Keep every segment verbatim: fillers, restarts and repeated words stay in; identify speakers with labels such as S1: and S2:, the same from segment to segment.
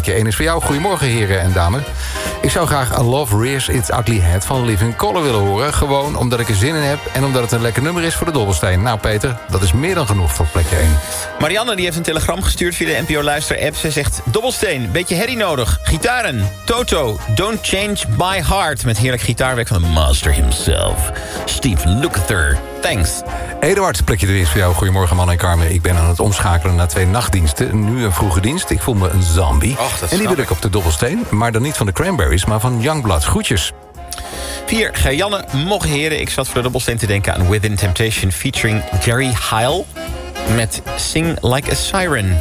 S1: Plekje één is voor jou. Goedemorgen, heren en dames. Ik zou graag A Love Rears Its Ugly Head van Living Colour willen horen. Gewoon omdat ik er zin in heb en omdat het een lekker nummer is voor de Dobbelsteen. Nou, Peter, dat is meer dan genoeg voor Plekje één.
S2: Marianne die heeft een telegram gestuurd via de N P O-luister-app. Ze zegt, Dobbelsteen, beetje herrie nodig. Gitaren, Toto, Don't Change My Heart. Met heerlijk gitaarwerk van de master himself. Steve Lukather. Thanks.
S1: Eduard, Plekje drie is voor jou. Goedemorgen, man en Carmen. Ik ben aan het omschakelen naar twee nachtdiensten. Nu een vroege dienst. Ik voel me een zombie.
S2: Och, dat
S1: en die wil ik op de Dobbelsteen. Maar dan niet van de Cranberries, maar van Youngblood. Groetjes.
S2: vier. Gerjanne, mocht heren. Ik zat voor de Dobbelsteen te denken aan Within Temptation featuring Jerry Heil. Met Sing Like a Siren.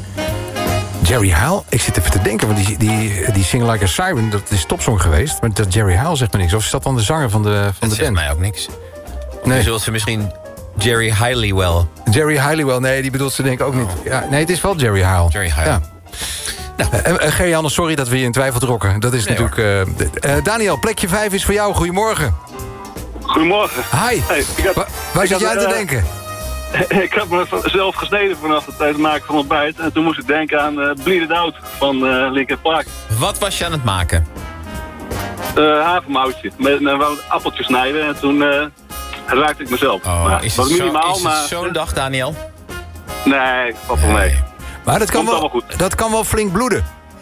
S1: Jerry Heil? Ik zit even te denken, want die, die, die Sing Like a Siren, dat is topsong geweest. Maar dat Jerry Heil zegt me niks. Of is dat dan de zanger van de, van
S2: dat
S1: de
S2: zegt
S1: band?
S2: mij ook niks.
S1: Nee.
S2: Zoals ze misschien Jerry Halliwell.
S1: Jerry Halliwell, nee, die bedoelt ze denk ik ook niet. Ja, nee, het is wel Jerry Heil.
S2: Jerry Heil.
S1: Ja.
S2: Nou.
S1: Uh, uh, Gerjanne, sorry dat we je in twijfel trokken. Dat is
S2: Nee,
S1: natuurlijk... Uh, uh, Daniel, plekje vijf is voor jou. Goedemorgen.
S3: Goedemorgen.
S1: Hi.
S3: Hey, ik had,
S1: Wa waar
S3: ik
S1: zit jij
S3: had,
S1: aan te
S3: uh,
S1: denken?
S3: Ik heb me zelf gesneden vanaf het tijd maken van ontbijt. En toen moest ik denken aan uh, Bleed It Out van uh, Linkin Park.
S2: Wat was je aan het maken?
S3: Uh, havermoutje. Met een uh, appeltje snijden. En toen uh, raakte ik mezelf.
S2: Oh,
S3: maar,
S2: is
S3: wat
S2: het
S3: minimaal,
S2: zo,
S3: maar...
S2: zo'n dag, Daniel?
S3: Nee, valt wel mee.
S1: Maar dat kan,
S3: Komt
S1: wel,
S3: allemaal goed.
S1: dat kan wel flink bloeden.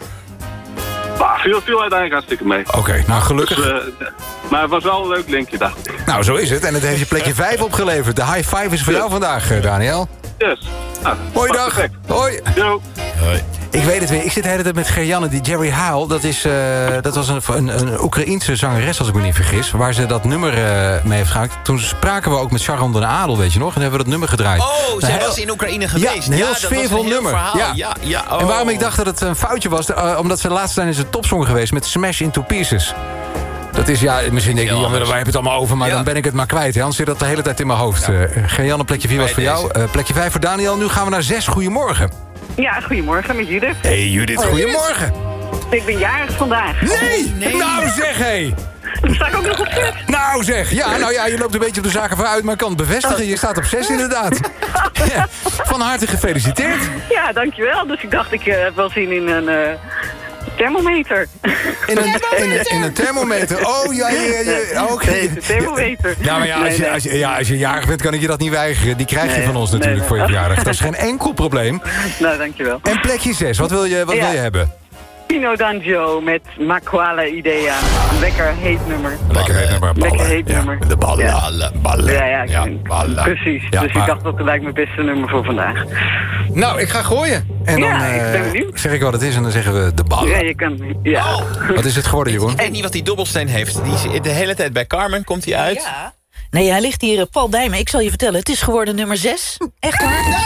S3: Maar viel, viel uiteindelijk hartstikke mee.
S1: Oké, okay, nou gelukkig.
S3: Dus, uh, maar het was wel een leuk linkje, dacht ik.
S1: Nou, zo is het. En het heeft je plekje vijf opgeleverd. De high five is voor jou vandaag, Daniel.
S3: Yes. Nou,
S1: Hoi dag.
S3: perfect.
S1: Hoi.
S3: Yo.
S2: Hoi.
S1: Ik weet het weer. Ik zit de hele tijd met Gerjanne. Die Jerry Heil, dat, is, uh, dat was een, een, een Oekraïense zangeres, als ik me niet vergis. Waar ze dat nummer uh, mee heeft gemaakt. Toen spraken we ook met Sharon den Adel, weet je nog. En hebben we dat nummer gedraaid.
S2: Oh, zij
S1: nou,
S2: was in Oekraïne geweest.
S1: Ja, een heel
S2: ja,
S1: sfeervol nummer.
S2: Verhaal.
S1: Ja.
S2: Ja, ja, oh.
S1: En waarom ik dacht dat het een foutje was, uh, omdat ze laatst zijn is een topsong geweest met Smash Into Pieces. Dat is, ja, misschien denk je, ja, waar heb je het allemaal over, maar ja. dan ben ik het maar kwijt. Hè? Anders zit dat de hele tijd in mijn hoofd. Ja. Uh, Gerjanne, plekje vier was voor jou. Uh, plekje vijf voor Daniel. Nu gaan we naar zes. Goedemorgen.
S4: Ja, goedemorgen met Judith.
S1: Hey Judith,
S4: Hoi.
S1: Goedemorgen.
S4: Ik ben jarig vandaag.
S1: Nee!
S2: nee.
S1: Nou zeg, hé!
S4: Dan sta ik ook nog op zes.
S1: Nou zeg, ja, nou ja, je loopt een beetje op de zaken vooruit, maar ik kan het bevestigen. Je staat op zes inderdaad. Ja, van harte gefeliciteerd.
S4: Ja, dankjewel. Dus ik dacht, ik uh, heb wel zin in een... Uh... thermometer.
S1: In een, in, een, in een thermometer. Oh, ja, ja, ja. Oké. Okay.
S4: Nee, een thermometer.
S1: Nou, maar ja, als je, als, je, ja, als je jarig bent, kan ik je dat niet weigeren. Die krijg je
S4: nee,
S1: van ons natuurlijk nee, nee. voor je verjaardag. Dat is geen enkel probleem.
S4: Nou, dankjewel.
S1: En plekje zes, wat wil je, wat ja. wil je hebben?
S4: Pino D'Angio met Ma Quale Idea. Een lekker heet nummer.
S1: Lekker heet nummer, ballen.
S4: Lekker heet
S1: ja.
S4: nummer.
S1: De ballen,
S4: ja.
S1: ballen, ballen.
S4: Ja, ja,
S1: ja ballen.
S4: Precies.
S1: Ja,
S4: dus
S1: maar...
S4: ik dacht dat het lijkt me het beste nummer voor vandaag.
S1: Nou, ik ga gooien. En dan
S4: ja,
S1: uh,
S4: ik ben benieuwd.
S1: zeg ik wat het is en dan zeggen we de ballen.
S4: Ja, je kan... Ja.
S2: Oh.
S1: Wat is het geworden, Jeroen?
S2: Ik weet niet wat die dobbelsteen heeft. Die is de hele tijd bij Carmen, komt hij uit.
S5: Ja. Nee, hij ligt hier pal bij me. Ik zal je vertellen, het is geworden nummer zes. Echt waar? Ja,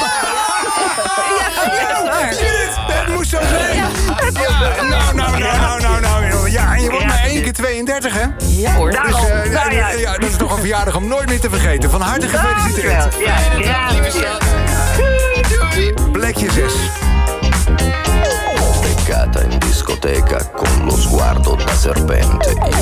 S5: echt waar.
S1: Het moest zo zijn. Ja, nou, nou, nou, nou, nou, nou. Ja, en je wordt maar één keer tweeëndertig, hè?
S5: Ja hoor.
S1: Dus, uh,
S4: nou, ja.
S1: ja, dat is toch een verjaardag om nooit meer te vergeten. Van harte gefeliciteerd.
S4: Ja, ja.
S1: Plekje zes.
S6: Beccata in discoteca con lo sguardo da serpente.